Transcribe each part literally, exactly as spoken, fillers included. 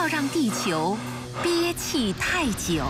要让地球憋气太久。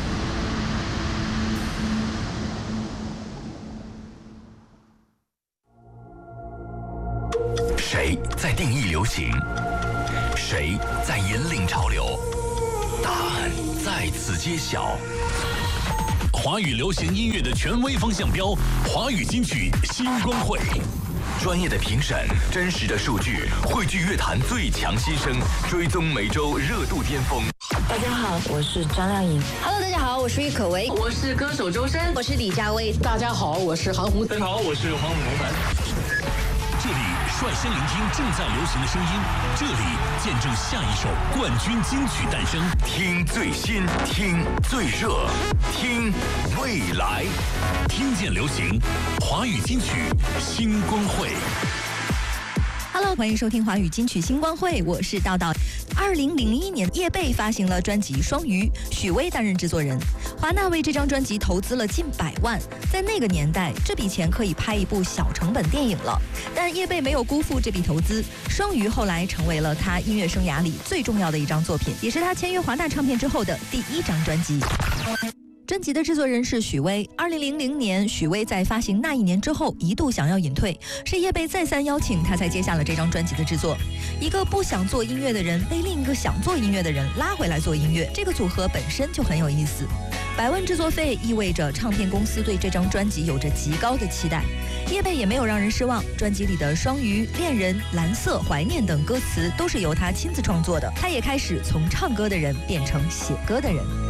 谁在定义流行？谁在引领潮流？答案在此揭晓。华语流行音乐的权威风向标，华语金曲新光会。专业的评审，真实的数据，汇聚乐坛最强新声，追踪每周热度巅峰。 大家好，我是张靓颖。 Hello， 大家好，我是郁可唯， 我是歌手周深， 我是李佳薇。 大家好，我是韩红。 大家好，我是黄伟文。 这里率先聆听正在流行的声音，这里见证下一首冠军金曲诞生。听最新，听最热，听未来，听见流行，华语金曲星光会。 Hello， 欢迎收听华语金曲星光会，我是道道。二零零一年，叶蓓发行了专辑《双鱼》，许巍担任制作人。华纳为这张专辑投资了近百万，在那个年代，这笔钱可以拍一部小成本电影了。但叶蓓没有辜负这笔投资，《双鱼》后来成为了他音乐生涯里最重要的一张作品，也是他签约华纳唱片之后的第一张专辑。专辑的制作人是许巍。二零零零年，许巍在发行《那一年》之后，一度想要隐退，是叶蓓再三邀请他，才接下了这张专辑的制作。一个不想做音乐的人被另一个想做音乐的人拉回来做音乐，这个组合本身就很有意思。百万制作费意味着唱片公司对这张专辑有着极高的期待。叶蓓也没有让人失望，专辑里的《双鱼》、《恋人》、《蓝色》、《怀念》等歌词都是由他亲自创作的。他也开始从唱歌的人变成写歌的人。